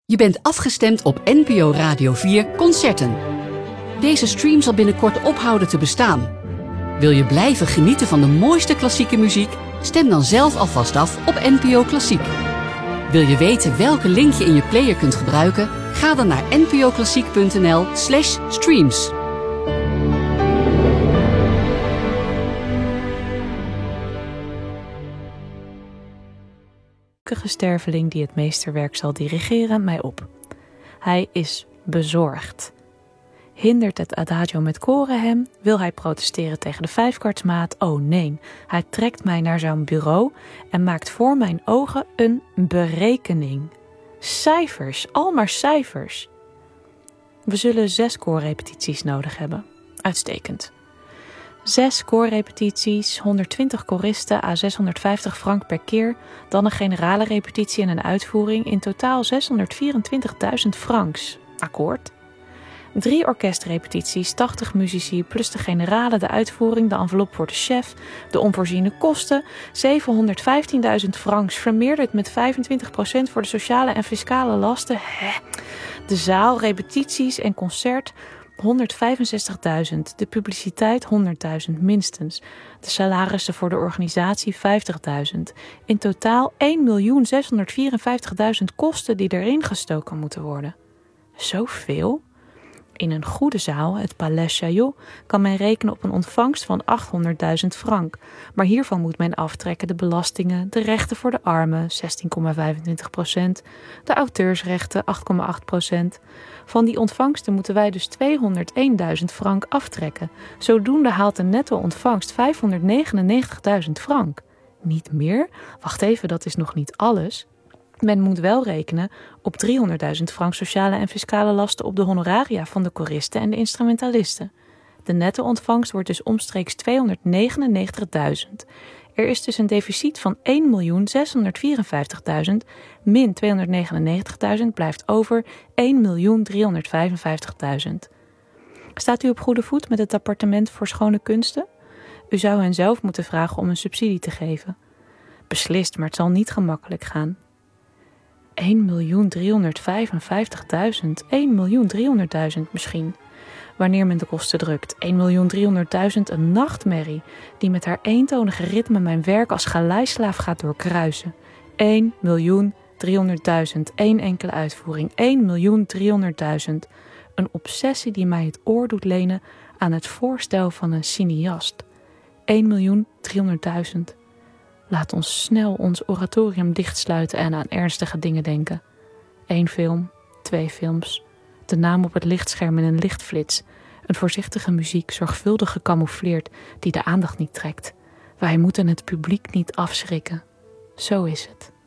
Je bent afgestemd op NPO Radio 4 Concerten. Deze stream zal binnenkort ophouden te bestaan. Wil je blijven genieten van de mooiste klassieke muziek? Stem dan zelf alvast af op NPO Klassiek. Wil je weten welke link je in je player kunt gebruiken? Ga dan naar npoklassiek.nl/streams. Sterveling die het meesterwerk zal dirigeren mij op. Hij is bezorgd. Hindert het adagio met koren hem? Wil hij protesteren tegen de vijfkwartsmaat? Oh nee, hij trekt mij naar zijn bureau en maakt voor mijn ogen een berekening. Cijfers, al maar cijfers. We zullen 6 koorrepetities nodig hebben. Uitstekend. 6 koorrepetities, 120 koristen à 650 frank per keer, dan een generale repetitie en een uitvoering, in totaal 624.000 francs. Akkoord. 3 orkestrepetities, 80 muzici, plus de generale, de uitvoering, de envelop voor de chef, de onvoorziene kosten, 715.000 francs, vermeerderd met 25% voor de sociale en fiscale lasten. De zaal, repetities en concert, 165.000, de publiciteit 100.000 minstens, de salarissen voor de organisatie 50.000. In totaal 1.654.000 kosten die erin gestoken moeten worden. Zoveel? In een goede zaal, het Palais Chaillot, kan men rekenen op een ontvangst van 800.000 frank. Maar hiervan moet men aftrekken de belastingen, de rechten voor de armen 16,25%, de auteursrechten 8,8%. Van die ontvangsten moeten wij dus 201.000 frank aftrekken. Zodoende haalt de netto ontvangst 599.000 frank. Niet meer? Wacht even, dat is nog niet alles. Men moet wel rekenen op 300.000 frank sociale en fiscale lasten op de honoraria van de koristen en de instrumentalisten. De netto-ontvangst wordt dus omstreeks 299.000. Er is dus een deficit van 1.654.000 min 299.000 blijft over 1.355.000. Staat u op goede voet met het appartement voor schone kunsten? U zou hen zelf moeten vragen om een subsidie te geven. Beslist, maar het zal niet gemakkelijk gaan. 1.355.000, 1.300.000 misschien. Wanneer men de kosten drukt. 1.300.000 een nachtmerrie, die met haar eentonige ritme mijn werk als galeislaaf gaat doorkruisen. 1.300.000, één enkele uitvoering. 1.300.000. Een obsessie die mij het oor doet lenen aan het voorstel van een cineast. 1.300.000. Laat ons snel ons oratorium dichtsluiten en aan ernstige dingen denken. 1 film, 2 films, de naam op het lichtscherm in een lichtflits, een voorzichtige muziek, zorgvuldig gecamoufleerd, die de aandacht niet trekt. Wij moeten het publiek niet afschrikken. Zo is het.